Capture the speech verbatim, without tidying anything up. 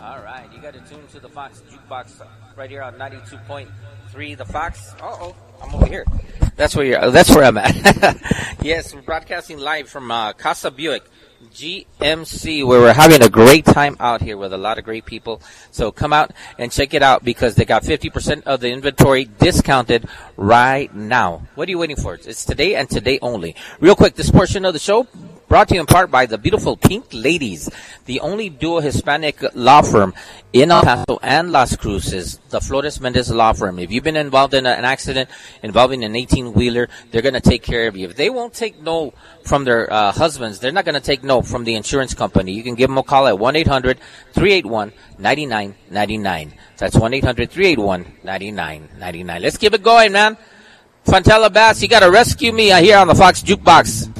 All right, you got to tune to the Fox Jukebox right here on ninety-two point three. The Fox. Uh oh, I'm over here. That's where you're. That's where I'm at. Yes, we're broadcasting live from uh, Casa Buick G M C, where we're having a great time out here with a lot of great people. So come out and check it out because they got fifty percent of the inventory discounted right now. What are you waiting for? It's today and today only. Real quick, this portion of the show brought to you in part by the beautiful Pink Ladies, the only dual Hispanic law firm in El Paso and Las Cruces, the Flores Mendez Law Firm. If you've been involved in an accident involving an eighteen-wheeler, they're going to take care of you. If they won't take no from their uh, husbands, they're not going to take no from the insurance company. You can give them a call at one eight hundred three eight one nine nine nine nine. That's one eight hundred three eight one nine nine nine nine. Let's keep it going, man. Fontella Bass, you got to rescue me here on the Fox Jukebox.